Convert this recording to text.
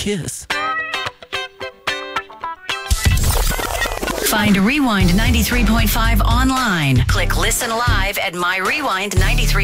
kiss. Find Rewind 93.5 online. Click Listen Live at myrewind93.